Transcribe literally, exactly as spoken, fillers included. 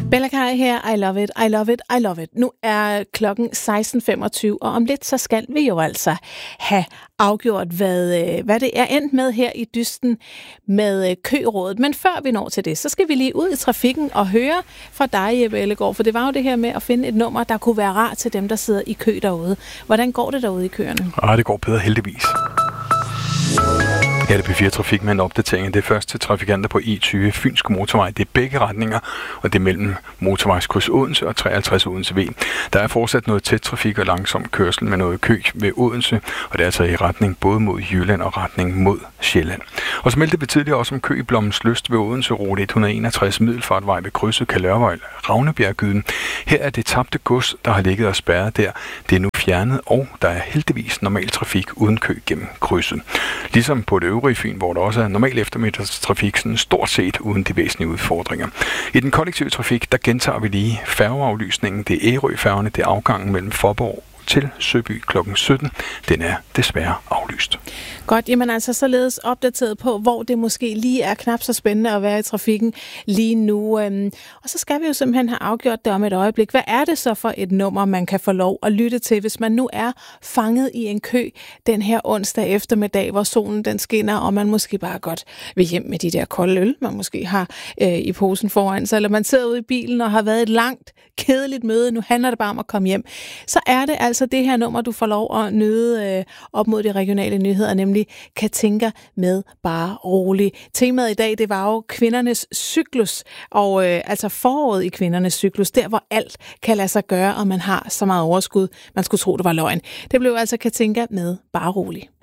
Bella Kai her, I love it, I love it, I love it. Nu er klokken seksten femogtyve, og om lidt så skal vi jo altså have afgjort, hvad, hvad det er endt med her i dysten med kørådet. Men før vi når til det, så skal vi lige ud i trafikken og høre fra dig, Jeppe Ellegaard, for det var jo det her med at finde et nummer, der kunne være rart til dem, der sidder i kø derude. Hvordan går det derude i køerne? Ah, det går bedre heldigvis. Ja, det er P fire Trafik med en opdatering. Det er først til trafikanter på E tyve Fynske Motorvej. Det er begge retninger, og det er mellem motorvejskryds Odense og treoghalvtreds Odense V. Der er fortsat noget tæt trafik og langsom kørsel med noget kø ved Odense, og det er altså i retning både mod Jylland og retning mod Sjælland. Og så meldte vi tidligere også om kø i Blommens Lyst ved Odense, rute et hundrede og enogtres Middelfartvej ved krydset Kalørvej Ravnebjerggyden. Her er det tabte gods, der har ligget og spærret der. Det er nu fjernet, og der er heldigvis normal trafik uden kø gennem krydset. Ligesom på det øvrige Fyn, hvor der også er normal eftermiddagstrafik, sådan stort set uden de væsentlige udfordringer. I den kollektive trafik, der gentager vi lige færgeaflysningen. Det er Ærø-færgerne, det er afgangen mellem Faaborg til Søby klokken sytten. Den er desværre aflyst. Godt, jamen altså således opdateret på, hvor det måske lige er knap så spændende at være i trafikken lige nu. Øhm, og så skal vi jo simpelthen have afgjort det om et øjeblik. Hvad er det så for et nummer, man kan få lov at lytte til, hvis man nu er fanget i en kø den her onsdag eftermiddag, hvor solen den skinner, og man måske bare godt vil hjem med de der kolde øl, man måske har øh, i posen foran sig, eller man sidder ude i bilen og har været et langt, kedeligt møde, nu handler det bare om at komme hjem. Så er det altså det her nummer, du får lov at nyde øh, op mod de regionale nyheder, nemlig Katinka med Bare Rolig. Temaet i dag, det var jo kvindernes cyklus, og øh, altså foråret i kvindernes cyklus, der hvor alt kan lade sig gøre, og man har så meget overskud, man skulle tro, det var løgn. Det blev altså Katinka med Bare Rolig.